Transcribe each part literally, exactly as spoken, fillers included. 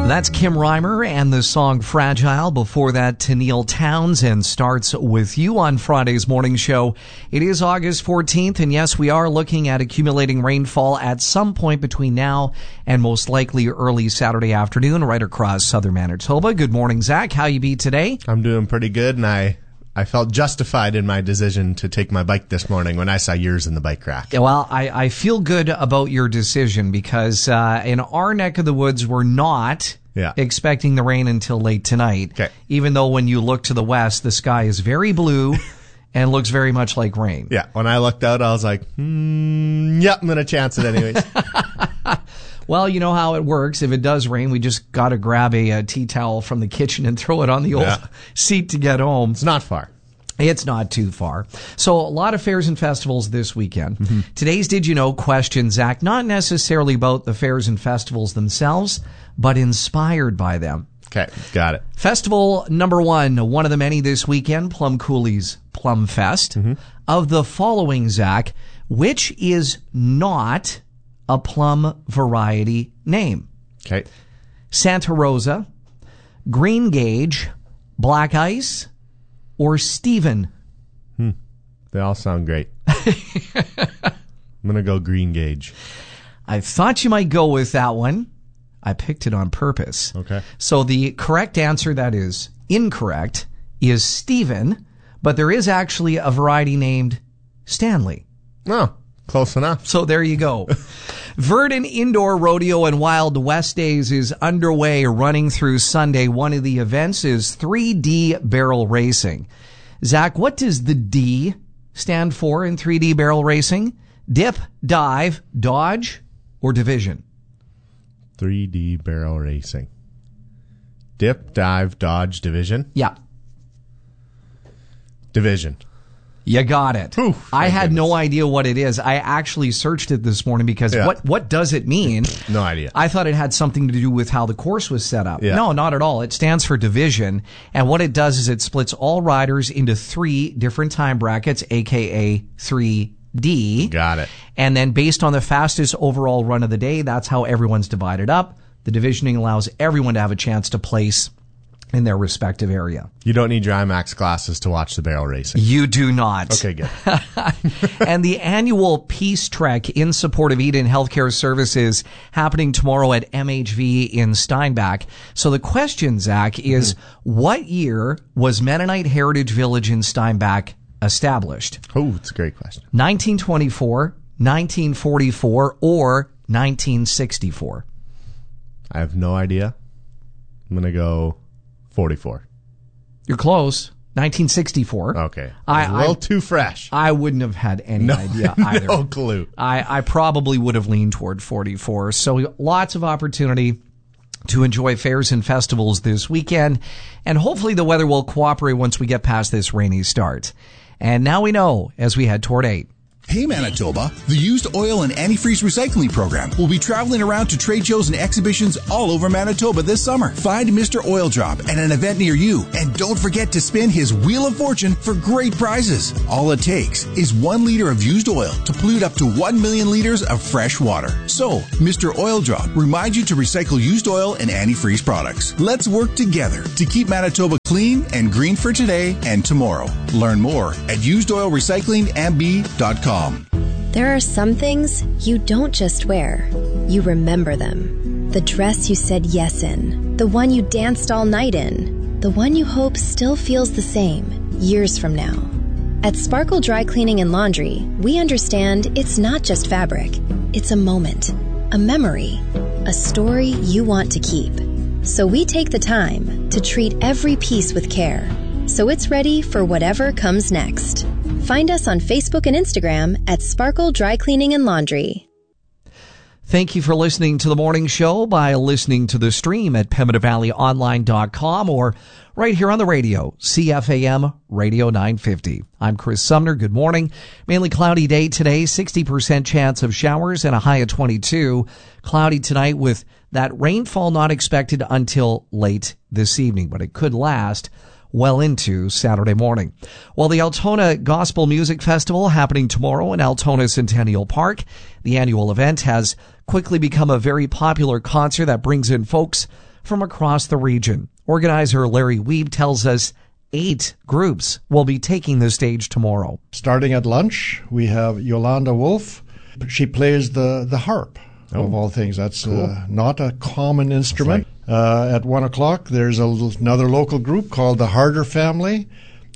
That's Kim Reimer and the song Fragile. Before that, Tenille Townsend starts with you on Friday's morning show. It is August fourteenth, and yes, we are looking at accumulating rainfall at some point between now and most likely early Saturday afternoon right across southern Manitoba. Good morning, Zach. How you be today? I'm doing pretty good, and I... I felt justified in my decision to take my bike this morning when I saw yours in the bike rack. Well, I, I feel good about your decision because uh, in our neck of the woods, we're not yeah. expecting the rain until late tonight. Okay. Even though when you look to the west, the sky is very blue and looks very much like rain. Yeah. When I looked out, I was like, hmm, yep, I'm going to chance it anyways. Well, you know how it works. If it does rain, we just got to grab a, a tea towel from the kitchen and throw it on the old yeah. seat to get home. It's not far. It's not too far. So a lot of fairs and festivals this weekend. Mm-hmm. Today's Did You Know question, Zach, not necessarily about the fairs and festivals themselves, but inspired by them. Okay, got it. Festival number one, one of the many this weekend, Plum Cooley's Plum Fest. Mm-hmm. Of the following, Zach, which is not a plum variety name? Okay. Santa Rosa, Green Gage, Black Ice, or Stephen? Hmm. They all sound great. I'm going to go Green Gage. I thought you might go with that one. I picked it on purpose. Okay. So the correct answer, that is incorrect, is Stephen, but there is actually a variety named Stanley. Oh, close enough. So there you go. Verdon Indoor Rodeo and Wild West Days is underway, running through Sunday. One of the events is three D barrel racing. Zach, what does the D stand for in three D barrel racing? Dip, dive, dodge, or division? three D barrel racing. Dip, dive, dodge, division? Yeah. Division. You got it. Oof, I had goodness. no idea what it is. I actually searched it this morning because Yeah. what, what does it mean? No idea. I thought it had something to do with how the course was set up. Yeah. No, not at all. It stands for division. And what it does is it splits all riders into three different time brackets, aka three D. Got it. And then based on the fastest overall run of the day, that's how everyone's divided up. The divisioning allows everyone to have a chance to place in their respective area. You don't need your IMAX glasses to watch the barrel racing. You do not. Okay, good. And the annual Peace Trek in support of Eden Healthcare Services happening tomorrow at M H V in Steinbach. So the question, Zach, is mm-hmm. what year was Mennonite Heritage Village in Steinbach established? Oh, it's a great question. nineteen twenty-four, nineteen forty-four, or nineteen sixty-four? I have no idea. I'm going to go forty-four. You're close. nineteen sixty-four. Okay. I, A little I, too fresh. I wouldn't have had any no, idea either. No clue. I, I probably would have leaned toward forty-four. So lots of opportunity to enjoy fairs and festivals this weekend. And hopefully the weather will cooperate once we get past this rainy start. And now we know as we head toward eight. Hey Manitoba, the Used Oil and Antifreeze Recycling Program will be traveling around to trade shows and exhibitions all over Manitoba this summer. Find Mister Oil Drop at an event near you, and don't forget to spin his Wheel of Fortune for great prizes. All it takes is one liter of used oil to pollute up to one million liters of fresh water. So, Mister Oil Drop reminds you to recycle used oil and antifreeze products. Let's work together to keep Manitoba clean and green for today and tomorrow. Learn more at used oil recycling m b dot com. There are some things you don't just wear, you remember them. The dress you said yes in, the one you danced all night in, the one you hope still feels the same years from now. At Sparkle Dry Cleaning and Laundry, we understand it's not just fabric, it's a moment, a memory, a story you want to keep. So we take the time to treat every piece with care, so it's ready for whatever comes next. Find us on Facebook and Instagram at Sparkle Dry Cleaning and Laundry. Thank you for listening to the morning show by listening to the stream at pembina valley online dot com or right here on the radio, C F A M Radio nine fifty. I'm Chris Sumner. Good morning. Mainly cloudy day today, sixty percent chance of showers and a high of twenty-two. Cloudy tonight with that rainfall not expected until late this evening, but it could last well into Saturday morning. Well, the Altona Gospel Music Festival happening tomorrow in Altona Centennial Park. The annual event has quickly become a very popular concert that brings in folks from across the region. Organizer Larry Weeb tells us eight groups will be taking the stage tomorrow. Starting at lunch, we have Yolanda Wolf. She plays the, the harp, oh. of all things. That's cool. uh, not a common instrument. Right. Uh, at one o'clock, there's a, another local group called the Harder Family.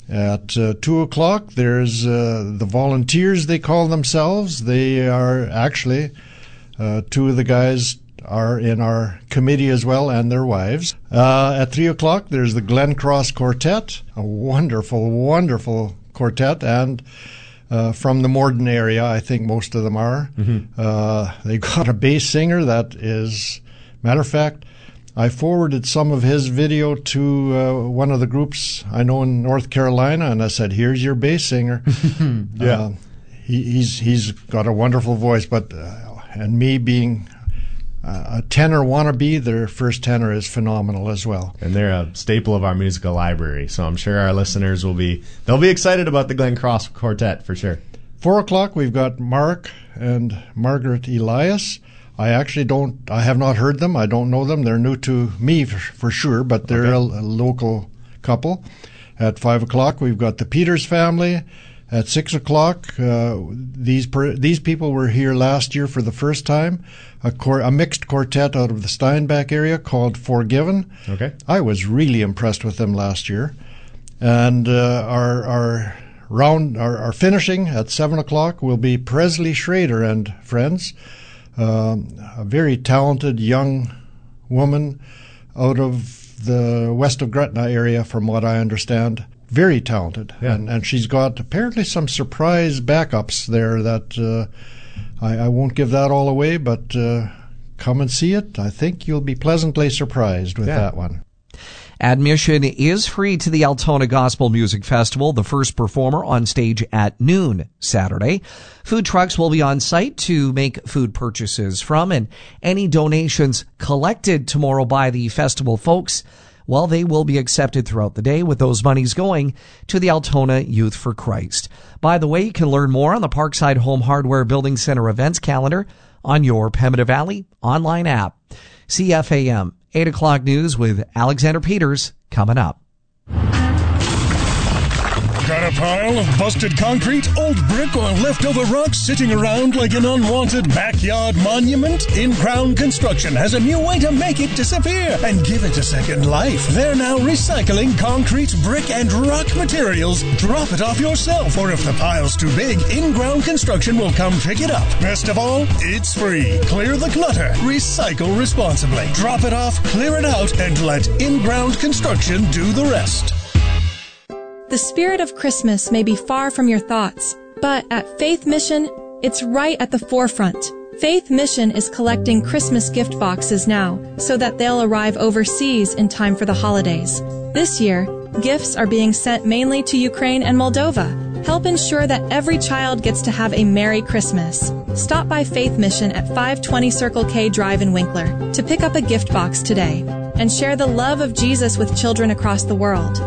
At uh, two o'clock, there's uh, the Volunteers, they call themselves. They are actually, uh, two of the guys are in our committee as well, and their wives. Uh, at three o'clock, there's the Glen Cross Quartet, a wonderful, wonderful quartet, and uh, from the Morden area, I think most of them are. Mm-hmm. Uh, they've got a bass singer that is, matter of fact, I forwarded some of his video to uh, one of the groups I know in North Carolina, and I said, "Here's your bass singer." yeah, uh, he, he's he's got a wonderful voice, but uh, and me being Uh, a tenor wannabe, their first tenor is phenomenal as well. And they're a staple of our musical library, so I'm sure our listeners will be, they'll be excited about the Glen Cross Quartet for sure. Four o'clock, we've got Mark and Margaret Elias. I actually don't, I have not heard them. I don't know them. They're new to me for, for sure, but they're okay. a, a local couple. At five o'clock, we've got the Peters family. At six o'clock, uh, these per, these people were here last year for the first time. A, cor, a mixed quartet out of the Steinbach area called Forgiven. Okay. I was really impressed with them last year. And uh, our our round our, our finishing at seven o'clock will be Presley Schrader and friends, um, a very talented young woman out of the west of Gretna area, from what I understand. Very talented, yeah. and and she's got apparently some surprise backups there that uh, I, I won't give that all away, but uh, come and see it. I think you'll be pleasantly surprised with yeah. that one. Admission is free to the Altona Gospel Music Festival, the first performer on stage at noon Saturday. Food trucks will be on site to make food purchases from, and any donations collected tomorrow by the festival folks, well, they will be accepted throughout the day, with those monies going to the Altona Youth for Christ. By the way, you can learn more on the Parkside Home Hardware Building Center events calendar on your Pembina Valley online app. C F A M, eight o'clock news with Alexander Peters coming up. Got a pile of busted concrete, old brick, or leftover rocks sitting around like an unwanted backyard monument? In-Crown Construction has a new way to make it disappear and give it a second life. They're now recycling concrete, brick, and rock materials. Drop it off yourself, or if the pile's too big, In-Crown Construction will come pick it up. Best of all, it's free. Clear the clutter. Recycle responsibly. Drop it off, clear it out, and let In-Crown Construction do the rest. The spirit of Christmas may be far from your thoughts, but at Faith Mission, it's right at the forefront. Faith Mission is collecting Christmas gift boxes now so that they'll arrive overseas in time for the holidays. This year, gifts are being sent mainly to Ukraine and Moldova. Help ensure that every child gets to have a Merry Christmas. Stop by Faith Mission at five twenty Circle K Drive in Winkler to pick up a gift box today and share the love of Jesus with children across the world.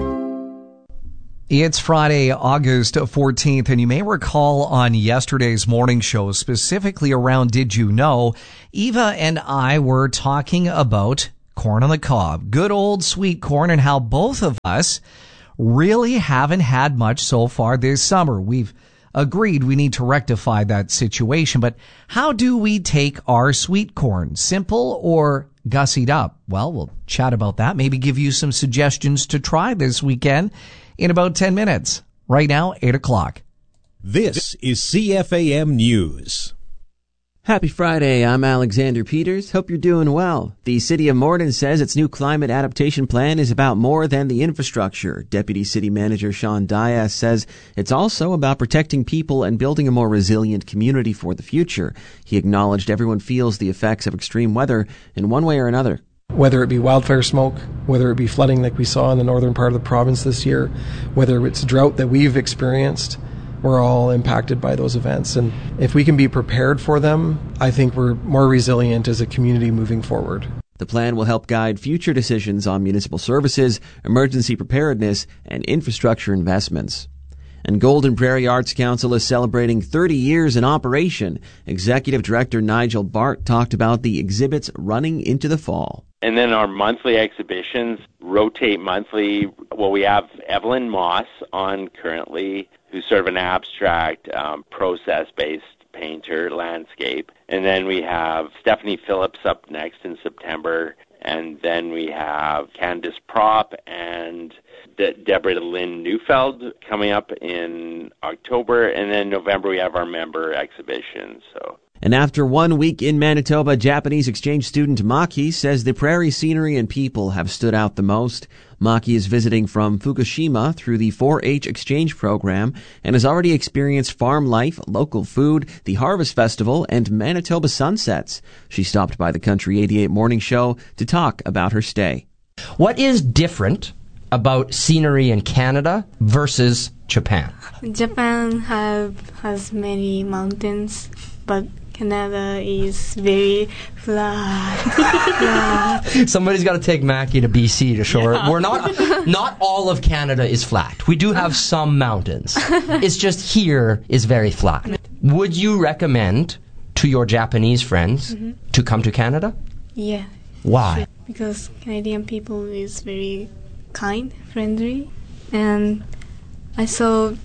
It's Friday, August fourteenth, and you may recall on yesterday's morning show, specifically around Did You Know, Eva and I were talking about corn on the cob, good old sweet corn, and how both of us really haven't had much so far this summer. We've agreed we need to rectify that situation, but how do we take our sweet corn? Simple or gussied up? Well, we'll chat about that, maybe give you some suggestions to try this weekend in about ten minutes. Right now, eight o'clock. This is C F A M News. Happy Friday, I'm Alexander Peters. Hope you're doing well. The City of Morden says its new climate adaptation plan is about more than the infrastructure. Deputy City Manager Sean Dias says it's also about protecting people and building a more resilient community for the future. He acknowledged everyone feels the effects of extreme weather in one way or another. Whether it be wildfire smoke, whether it be flooding like we saw in the northern part of the province this year, whether it's drought that we've experienced, we're all impacted by those events. And if we can be prepared for them, I think we're more resilient as a community moving forward. The plan will help guide future decisions on municipal services, emergency preparedness, and infrastructure investments. And Golden Prairie Arts Council is celebrating thirty years in operation. Executive Director Nigel Bart talked about the exhibits running into the fall. And then our monthly exhibitions rotate monthly. Well, we have Evelyn Moss on currently, who's sort of an abstract, um, process-based painter, landscape. And then we have Stephanie Phillips up next in September. And then we have Candace Prop and De- Deborah Lynn Neufeld coming up in October. And then November we have our member exhibition. So. And after one week in Manitoba, Japanese exchange student Maki says the prairie scenery and people have stood out the most. Maki is visiting from Fukushima through the four H exchange program and has already experienced farm life, local food, the Harvest Festival, and Manitoba sunsets. She stopped by the Country eighty-eight Morning Show to talk about her stay. What is different about scenery in Canada versus Japan? Japan have has many mountains, but Canada is very flat. flat. Somebody's got to take Mackie to B C to show yeah. her. We're not, not all of Canada is flat. We do have some mountains. It's just here is very flat. Would you recommend to your Japanese friends mm-hmm. to come to Canada? Yeah. Why? Sure. Because Canadian people is very kind, friendly, and I saw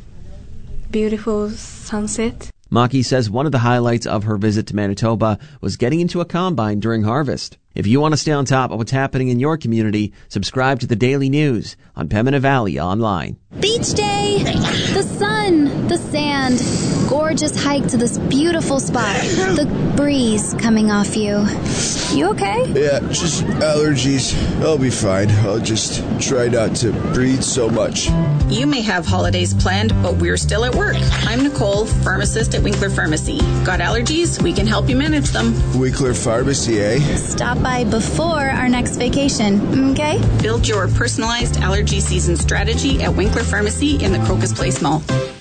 beautiful sunset. Maki says one of the highlights of her visit to Manitoba was getting into a combine during harvest. If you want to stay on top of what's happening in your community, subscribe to the Daily News on Pembina Valley Online. Beach day! The sun, the sand, gorgeous hike to this beautiful spot, the breeze coming off you. You okay? Yeah, just allergies. I'll be fine. I'll just try not to breathe so much. You may have holidays planned, but we're still at work. I'm Nicole, pharmacist at Winkler Pharmacy. Got allergies? We can help you manage them. Winkler Pharmacy, eh? Stop by before our next vacation, okay? Build your personalized allergy season strategy at Winkler Pharmacy in the Crocus Place Mall.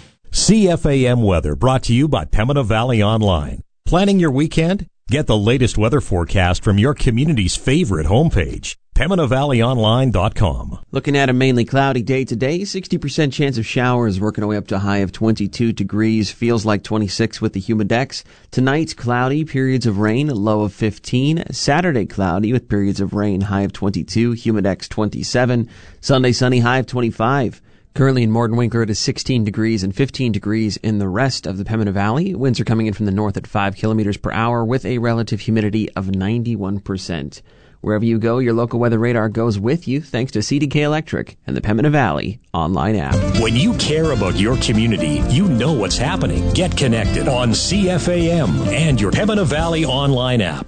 C F A M weather brought to you by Pembina Valley Online. Planning your weekend? Get the latest weather forecast from your community's favorite homepage, Pembina Valley Online dot com. Looking at a mainly cloudy day today, sixty percent chance of showers, working our way up to a high of twenty-two degrees, feels like twenty-six with the humidex. Tonight, cloudy, periods of rain, low of fifteen. Saturday, cloudy with periods of rain, high of twenty-two, humidex twenty-seven. Sunday, sunny, high of twenty-five. Currently in Morden Winkler, it is sixteen degrees and fifteen degrees in the rest of the Pembina Valley. Winds are coming in from the north at five kilometers per hour with a relative humidity of ninety-one percent. Wherever you go, your local weather radar goes with you thanks to C D K Electric and the Pembina Valley online app. When you care about your community, you know what's happening. Get connected on C F A M and your Pembina Valley online app.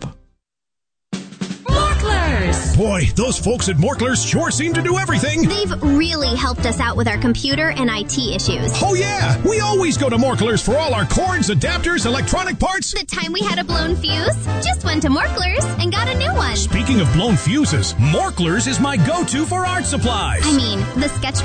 Boy, those folks at Morklers sure seem to do everything. They've really helped us out with our computer and I T issues. Oh, yeah. We always go to Morklers for all our cords, adapters, electronic parts. The time we had a blown fuse, just went to Morklers and got a new one. Speaking of blown fuses, Morklers is my go-to for art supplies. I mean, the sketch